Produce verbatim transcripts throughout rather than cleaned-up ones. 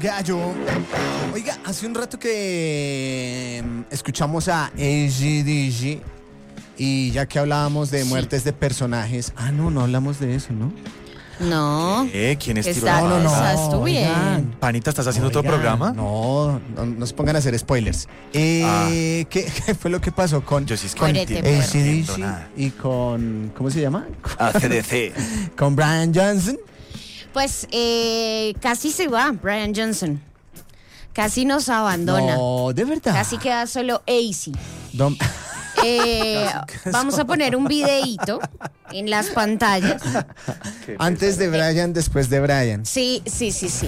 gallo. Oiga, hace un rato que mm, escuchamos a A C D C y ya que hablábamos de muertes de personajes. Ah, no, no hablamos de eso, ¿no? No. ¿Eh? ¿Quién es Está- Tiro? No, no, no. Estás tú bien. Oigan, Panita, ¿estás haciendo otro oigan, programa? No, no, no se pongan a hacer spoilers. Eh, Ah. ¿qué, qué fue lo que pasó con Yo sí es que Muérete, no A entiendo, pues. C no D entiendo C nada. y con, ¿cómo se llama? A C D C. Con Brian Johnson. Pues eh, casi se va Brian Johnson. Casi nos abandona. No, de verdad. Casi queda solo A C. Dom- Eh, vamos a poner un videíto en las pantallas. Antes de Brian, después de Brian. Sí, sí, sí, sí.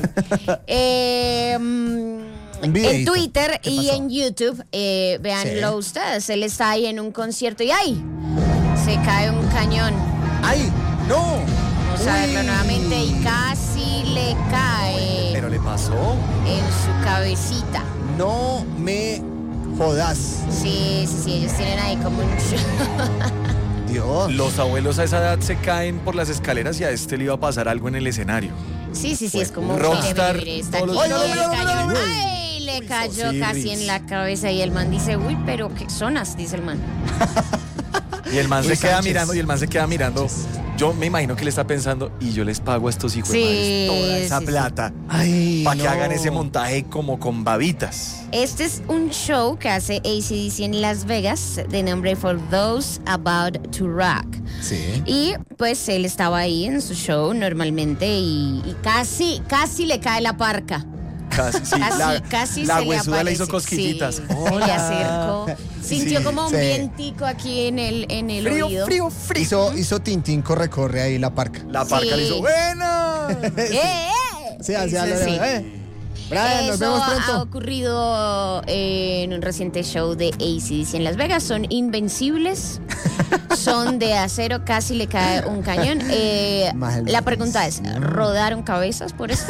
Eh, mm, en videíto. Twitter ¿Qué y pasó? en YouTube, eh, véanlo Sí. ustedes. Él está ahí en un concierto y ¡ay! Se cae un cañón. ¡Ay! ¡No! Vamos a verlo Uy. nuevamente y casi le cae ¿Pero le pasó? en su cabecita. No me jodas. Sí, sí, sí, ellos tienen ahí como un show. Dios. Los abuelos a esa edad se caen por las escaleras y a este le iba a pasar algo en el escenario. Sí, sí, sí, es como Rockstar, mire, mire, está todos aquí, los- le Ay, no, no, no, cayó. no, no, no. Ay, le cayó sí, casi Riz. en la cabeza y el man dice, uy, pero qué zonas, dice el man. Y el man Luis se queda Sánchez. mirando y el man se queda mirando. Yo me imagino que le está pensando, y yo les pago a estos hijos de Sí, madres toda esa sí, sí. plata Ay, para que no. hagan ese montaje como con babitas. Este es un show que hace A C D C en Las Vegas de nombre For Those About to Rock. Sí. Y pues él estaba ahí en su show normalmente y, y casi, casi le cae la parca. Casi, sí, Casi, la, casi la se le huesuda le hizo aparece. cosquillitas. Sí, se le acercó. Sintió Sí, como un sí. vientico aquí en el, en el Frío, oído. frío, frío. Hizo, hizo Tintín corre, corre ahí la parca. La parca Sí. le hizo, ¡buena! ¡Eh, eh! Sí, así Sí, habla, sí. eh. Brian, nos Eso vemos ha pronto. ocurrido eh, en un reciente show de A C D C en Las Vegas. Son invencibles, son de acero, casi le cae un cañón. Eh, Maldición. la pregunta es, ¿rodaron cabezas por esto?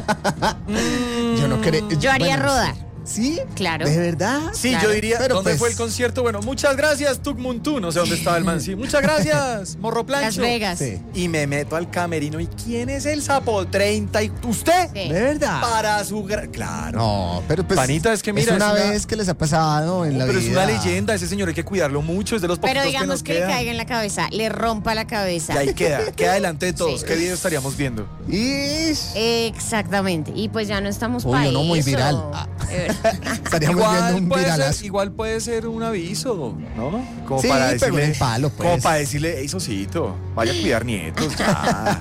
Yo no creo. Yo haría bueno, rodar. ¿Sí? Claro. ¿De verdad? Sí, Claro. yo diría, Pero ¿dónde pues- fue el concierto? Bueno, muchas gracias, Tugmuntú. No sé dónde estaba el man. Sí, muchas gracias, Morro Plancho. Las Vegas. Sí. Y me meto al camerino. ¿Y quién es el sapo? treinta y... ¿Usted? Sí. ¿De verdad? Para su... gra- Claro. No, pero pues. Panita, es que mira, Es una es una- vez que les ha pasado en la Pero vida. es una leyenda. Ese señor hay que cuidarlo mucho. Es de los poquitos Pero que digamos nos que, le quedan. caiga en la cabeza, le rompa la cabeza. Y ahí queda. Queda delante de todos. Sí. ¿Qué video estaríamos viendo? Ish. Exactamente. Y pues ya no estamos Uy, para uno muy eso. viral. Ah. Eh, Estaríamos viendo un puede viralazo. ser, igual puede ser un aviso, ¿no? Como Sí, para pero decirle, un palo, pues. como para decirle, hey, Sosito, vaya a cuidar nietos, ya.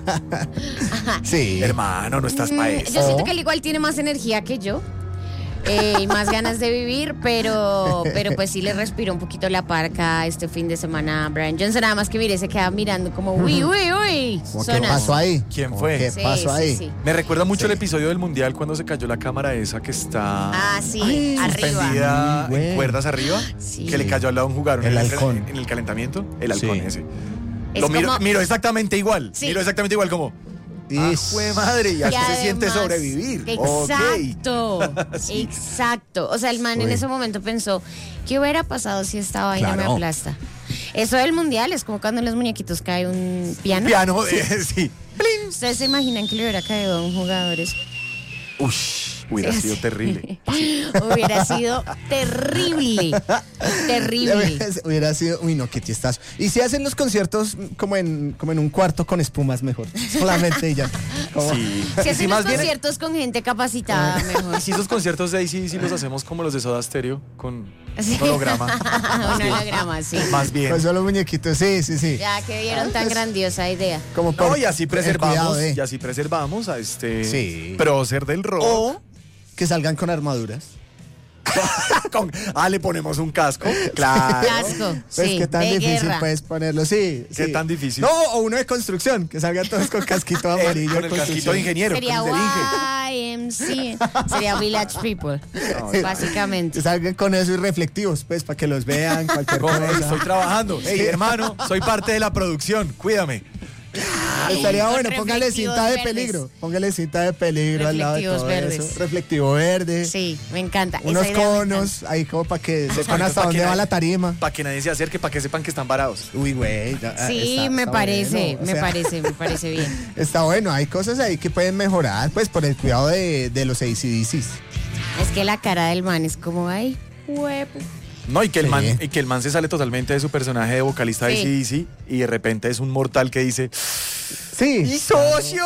Sí. Hermano, no estás para Mm, eso. Yo siento que él igual tiene más energía que yo eh, y más ganas de vivir, pero, pero pues sí le respiró un poquito la parca este fin de semana a Brian Johnson. Nada más que mire, se queda mirando como, uy, uy, uy. Como, ¿qué zonas. pasó ahí? ¿Quién Como, fue? ¿Qué Sí, pasó sí, ahí? sí. Me recuerda mucho Sí. el episodio del Mundial cuando se cayó la cámara esa que está Ah, sí, Ay, arriba. suspendida Güey. en cuerdas arriba, Sí. que le cayó al lado a un jugador El en, halcón. en el calentamiento. El halcón Sí. ese. Es Lo miro, como- miro exactamente igual. Sí. Miro exactamente igual como... Ah, Ish. jue madre, y así Y se siente además- sobrevivir. Exacto, Sí. exacto. O sea, el man en Uy. ese momento pensó, ¿qué hubiera pasado si esta vaina me Claro. aplasta? Eso del mundial es como cuando en los muñequitos cae un piano. Piano, eh, sí. ¿Ustedes se imaginan que le hubiera caído a un jugador eso? Ush, hubiera Sí, sido sí. terrible. Hubiera sido terrible, terrible. Hubiera sido, uy no, qué tiestazo. Y si hacen los conciertos como en, como en un cuarto con espumas mejor. Solamente y ya. Como- Sí. Si Y hacen si los más bien, conciertos con gente capacitada, mejor. y si esos conciertos de A C D C los hacemos como los de Soda Stereo, con Sí. un holograma. Un holograma, sí. Más bien. Pues solo muñequitos, sí, sí, sí. Ya que vieron tan pues- grandiosa idea. Como por No, y así el preservamos, cuidado de- y así preservamos a este Sí. prócer del rock. O que salgan con armaduras. Con- ah, le ponemos un casco. Claro. Casco, Pues sí, qué tan de difícil guerra. puedes ponerlo, sí. ¿Qué sí. tan difícil? No, o uno de construcción, que salgan todos con casquito Eh, amarillo. con el construcción. casquito de ingeniero. Sería con el del Inge. Y M C. Sería Village People, básicamente. Que salgan con eso y reflectivos, pues, para que los vean, cualquier Como, cosa. estoy trabajando. Hey, hermano, soy parte de la producción. Cuídame. Estaría bueno, Con póngale reflectivos cinta de verdes. peligro. Póngale cinta de peligro al lado de Reflectivos todo verdes. eso. Reflectivo verde. Sí, me encanta. Esa Unos idea me conos ahí como para que sepan conos hasta pa' dónde que va nadie- la tarima. Para que nadie se acerque, para que sepan que están varados. Uy, güey. ya, encanta. Sí, está- me está parece, bueno, o me sea, parece, me parece bien. Está bueno, hay cosas ahí que pueden mejorar, pues por el cuidado de, de los A C D Cs. Es que la cara del man es como, ay, huevo. No, y que el Sí. man, y que el man se sale totalmente de su personaje de vocalista de Sí. A C D C y de repente es un mortal que dice, Sí. ¡mi socio!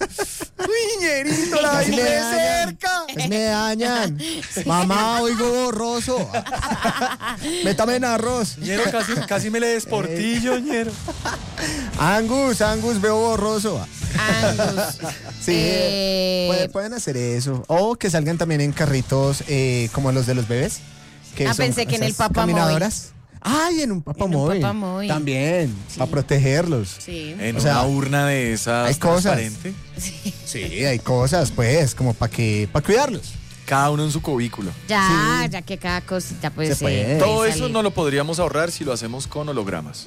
¡Uy, ñerito, la Casi vi me de dañan. cerca! Pues me dañan. Mamá, oigo borroso. Métame en arroz. Ñero, casi, casi me le desportillo, ñero. Angus, Angus, veo borroso. Angus. Sí, Eh, puede- pueden hacer eso. O que salgan también en carritos eh, como los de los bebés. Que Ah, son pensé que en esas el Papamóvil. caminadoras. Ay, en un papamóvil. Papamóvil. También, Sí. para protegerlos. Sí. En O sea, una urna de esas hay cosas. transparente, Sí, hay cosas, pues, como para que, para cuidarlos. cada uno en su cubículo. Ya, Sí. ya que cada cosita pues Se se puede. Todo eso salir. no lo podríamos ahorrar si lo hacemos con hologramas.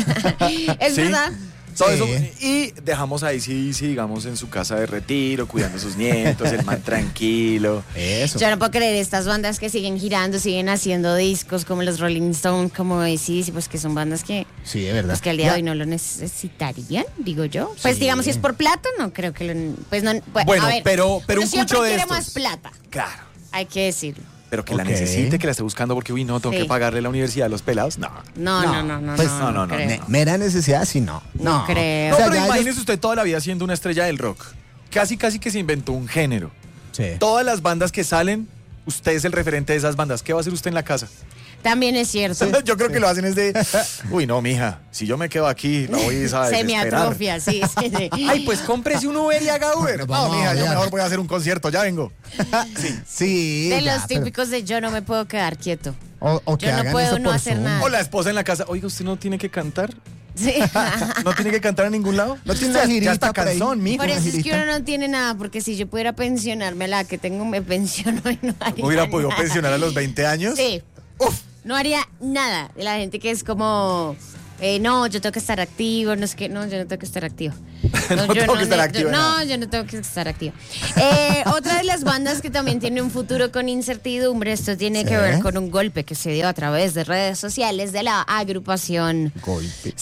Es ¿Sí? verdad. Todo Sí. eso, y dejamos ahí, sí, sí, digamos, en su casa de retiro, cuidando a sus nietos, el man tranquilo. Eso. Yo no puedo creer estas bandas que siguen girando, siguen haciendo discos como los Rolling Stones, como sí, pues que son bandas que, Sí, de verdad. pues que al día Ya. de hoy no lo necesitarían, digo yo. Pues Sí. digamos, si es por plata, no creo que lo... Pues no, pues, Bueno, a ver, pero- pero uno un siempre cucho de quiere estos. más plata, Claro. hay que decirlo. Pero que Ok. la necesite, que la esté buscando porque, uy, no, tengo Sí. que pagarle la universidad a los pelados. No. No, no, no, no, pues, no, no, no, no, no, creo. Me- mera necesidad, sí, no. No creo. No, O sea, pero ya imagínese ellos- usted toda la vida siendo una estrella del rock. Casi, casi que se inventó un género. Sí. Todas las bandas que salen, usted es el referente de esas bandas. ¿Qué va a hacer usted en la casa? También es cierto. Yo creo que lo hacen es de, uy, no, mija, si yo me quedo aquí, la voy a Se me desesperar. atrofia, sí, sí, sí. Ay, pues cómprese un Uber y haga Uber. Bueno, No, vamos a mija, yo ver. mejor voy a hacer un concierto, ya vengo. Sí. Sí. De ya, los pero- típicos de yo no me puedo quedar quieto. O, o que Yo no hagan puedo eso no por hacer Zoom. nada. O la esposa en la casa, oiga, ¿usted no tiene que cantar? Sí. ¿No tiene que cantar en ningún lado? No tiene Ya- una girita Ya está por ahí. canzón, mijo. Por eso es que girita. uno no tiene nada, porque si yo pudiera pensionarme a la que tengo, me pensiono y no haría ¿Hubiera podido nada. pensionar a los veinte años? Sí. Uf. No haría nada de la gente que es como, eh, no, yo tengo que estar activo, no es que, no, yo no tengo que estar activo. No yo tengo que estar yo- activo en No, nada. yo no tengo que estar activo. Eh, otra de las bandas que también tiene un futuro con incertidumbre, esto tiene ¿Sí? que ver con un golpe que se dio a través de redes sociales de la agrupación Golpe.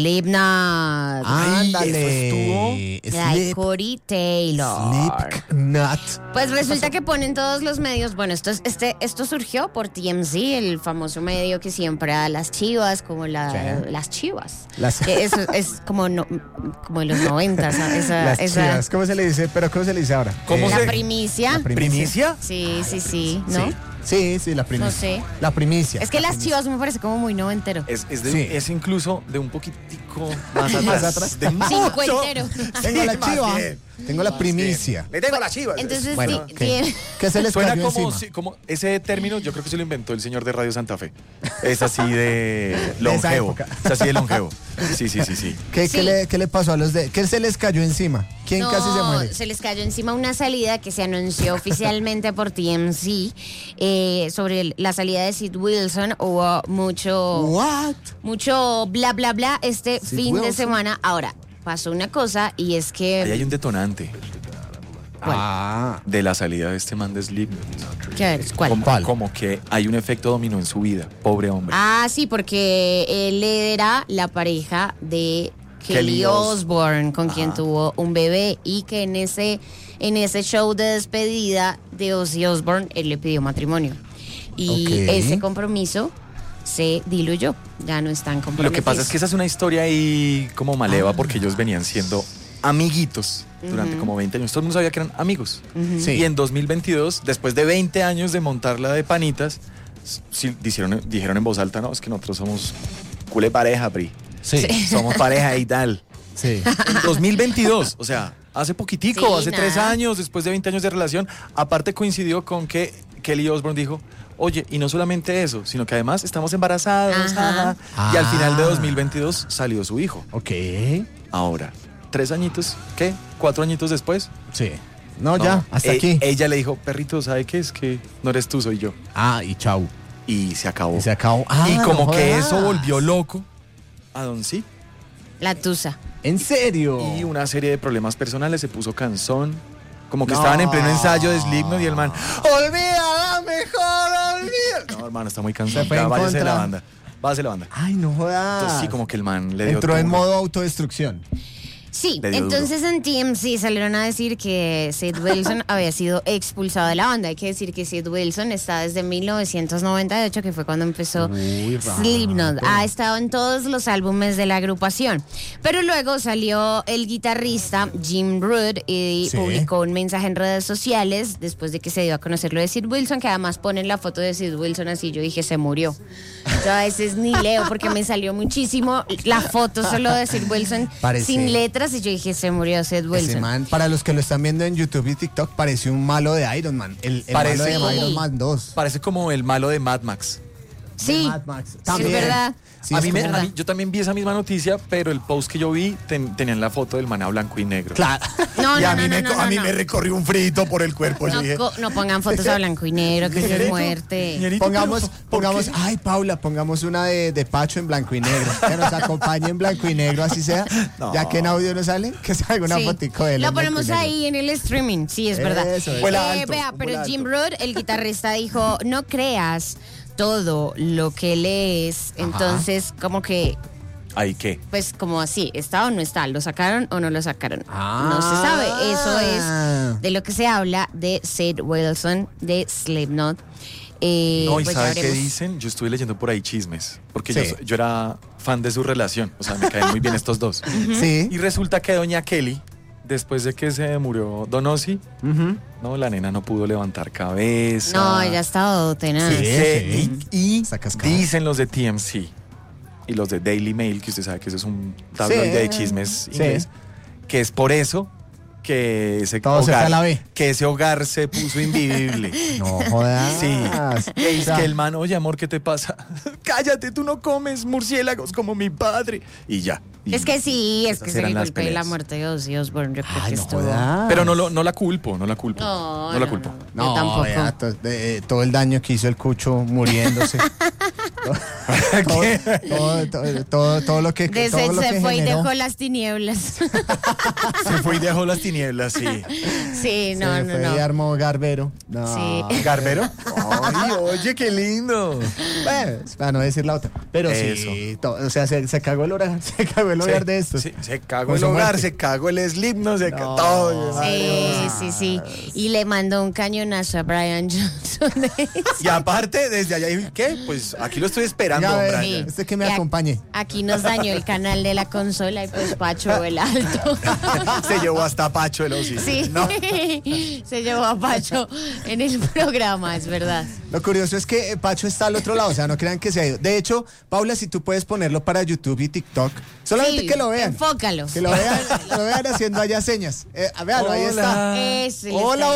Slipknot. Ay, Ándale. La de Corey Taylor. Slipknot. Pues resulta que ponen todos los medios, bueno, esto, es- este, esto surgió por T M Z, el famoso medio que siempre da las chivas, como la- Sí. las chivas. Las- Que eso es como, no, como en los noventas, esa, Las esa- chivas. ¿Cómo se le dice? ¿Pero cómo se le dice ahora? ¿Cómo la se- primicia. la ¿Primicia? Sí, sí, sí, ¿no? Sí. Sí, sí, la primicia. No sé. La primicia. Es que la las primicia. chivas me parece como muy noventero. Es, es, de- Sí. es incluso de un poquitico más atrás. Más atrás. De mucho. Cincuentero. Tengo Sí, la más chiva. bien. Tengo la Más primicia. bien. Le tengo la chiva. Entonces, Bueno, sí, ¿qué? tiene- ¿Qué se les Suena cayó como, encima? si- como ese término, yo creo que se lo inventó el señor de Radio Santa Fe. Es así de longevo. época. Es así de longevo. Sí, sí, sí, sí. ¿Qué, Sí. qué le, qué le pasó a los de...? ¿Qué se les cayó encima? ¿Quién No, casi se muere? se les cayó encima una salida que se anunció oficialmente por T M Z eh, sobre el- la salida de Sid Wilson. Hubo mucho, What? mucho bla, bla, bla este Sid fin de Wilson. semana. Ahora, pasó una cosa y es que... Ahí hay un detonante ¿Cuál? Ah. de la salida de este man de Slipknot. ¿Qué? ¿Cuál? Como, ¿Cuál? como que hay un efecto dominó en su vida. Pobre hombre. Ah, sí, porque él era la pareja de Kelly Kelly Os- Osbourne, con quien Ajá. tuvo un bebé, y que en ese, en ese show de despedida de Ozzy Osbourne, él le pidió matrimonio. Y Ok. ese compromiso se diluyó, ya no están comprometidos. Lo que pasa es que esa es una historia ahí como maleva Ah. porque ellos venían siendo amiguitos durante Ujú. como veinte años. Todo el mundo sabía que eran amigos. Ujú. Sí. Y en dos mil veintidós, después de veinte años de montarla de panitas, s- sí, dijeron, dijeron en voz alta, no, es que nosotros somos cule pareja, Pri. Sí. Sí. Somos pareja y tal. En dos mil veintidós, o sea, hace poquitico, Sí, hace nada. tres años, después de veinte años de relación. Aparte coincidió con que Kelly Osbourne dijo, oye, y no solamente eso, sino que además estamos embarazados. Ajá. ajá". Y al final de Ah. dos mil veintidós salió su hijo. Ok. Ahora, tres añitos, ¿qué? ¿Cuatro añitos después? Sí. No, No, ya, hasta e- aquí. Ella le dijo, perrito, ¿sabe qué? Es que no eres tú, soy yo. Ah, y chau. Y se acabó. Y se acabó. Ah, y como no que jodas. eso volvió loco a Don Sí. La tusa. ¿En serio? Y una serie de problemas personales, se puso cansón. Como que No. estaban en pleno ensayo de Slipknot y el man, olvídala mejor, olvídala. No, hermano, está muy cansón. Se fue Ya, en váyase de la contra. banda. Váyase de la banda. Ay, no jodas. Entonces sí, como que el man le dio Entró en turno. modo autodestrucción. Sí, Le dio entonces en T M Z salieron a decir que Sid Wilson había sido expulsado de la banda. Hay que decir que Sid Wilson está desde mil novecientos noventa y ocho, que fue cuando empezó Uy, raro. Slipknot. Ha estado en todos los álbumes de la agrupación. Pero luego salió el guitarrista Jim Root y Sí. publicó un mensaje en redes sociales después de que se dio a conocer lo de Sid Wilson, que además ponen la foto de Sid Wilson así. Yo dije, se murió. Yo a veces ni leo porque me salió muchísimo la foto solo de Sid Wilson Parece- sin letras y yo dije, se murió Sid Ese Wilson. man, para los que lo están viendo en YouTube y TikTok, pareció un malo de Iron Man. El, el Parece- malo de Sí. Iron Man dos. Parece como el malo de Mad Max. Sí, De Mad Max. sí, es También. verdad. Sí, a es mí me- verdad. a mí- yo también vi esa misma noticia, pero el post que yo vi ten- tenían la foto del man a blanco y negro. Claro. No, y no, a no, mí, no, me, no, co- a no, mí no. me recorrió un frito por el cuerpo. Yo No, dije, co- no pongan fotos a blanco y negro, que eso es Ñerito, muerte. Ñerito, Pongamos, pero, ¿por pongamos, qué? ay Paula, pongamos una de, de Pacho en blanco y negro. Que nos acompañe en blanco y negro, así sea. No. Ya que en audio no sale, que salga una Sí. fotico de él. Lo en blanco y ponemos negro. ahí en el streaming, sí, es verdad. Eso es. Vuela Eh, alto, vea, vuela pero alto. Jim Root, el guitarrista, dijo, no creas todo lo que lees. Entonces, como que, ¿ahí qué? pues como así, ¿está o no está? ¿Lo sacaron o no lo sacaron? Ah. No se sabe. Eso es de lo que se habla de Sid Wilson, de Slipknot. Eh, No, ¿y pues ya sabe qué veremos. dicen? Yo estuve leyendo por ahí chismes, porque Sí. yo, yo era fan de su relación, o sea, me caen muy bien estos dos. Sí. Y resulta que doña Kelly, después de que se murió Donossi, Ujú. no, la nena no pudo levantar cabeza. No, ya ha estado tenaz. Sí. Que- y y Está cascada. dicen los de T M Z y los de Daily Mail, que usted sabe que eso es un tabloide Sí. de chismes Sí. inglés, que es por eso que ese Todo se fue a la B. que ese hogar se puso invivible. No jodas. Sí. Y es O sea, que el man, oye amor, ¿qué te pasa? Cállate, tú no comes murciélagos como mi padre. Y ya. Y- Es que sí, es que esas es eran el las golpe de la peleas. muerte de Ozzy Osbourne. Yo creo Ay, que no estuvo. jodas. Pero no, lo, no la culpo, no la culpo. No, No la no, culpo. no. No, Yo tampoco. vea, to- de- todo el daño que hizo el Cucho muriéndose. todo, todo, todo, todo, todo lo que, De todo se, lo se que fue y generó. dejó las tinieblas. Se fue y dejó las tinieblas, sí. Sí, no, se no, fue no. y armó Garbero. No. Sí. ¿Garbero? Ay, oye, qué lindo. Pues, para no decir la otra. Pero Eso. sí, to- o sea, se, se cagó el hogar, se cagó el hogar de estos. Sí, se cagó Con el su hogar, muerte. se cagó el Slipknot, se cagó No. todo. Sí, sí, sí. Y le mandó un cañonazo a Brian Johnson. Y aparte, desde allá, dije, ¿qué? Pues aquí lo estoy esperando, Venga, a ver, Brian. este que me Y a- acompañe. Aquí nos dañó el canal de la consola y pues Pacho el alto. Se llevó hasta Pacho el Ozzy. Sí, No. se llevó a Pacho en el programa, es verdad. Lo curioso es que eh, Pacho está al otro lado, o sea, no crean que se ha ido. De hecho, Paula, si tú puedes ponerlo para YouTube y TikTok, solamente Sí, que lo vean. Enfócalo. Que lo vean, lo vean haciendo allá señas. Eh, véalo, ahí está. Hola. Eso, le Hola, está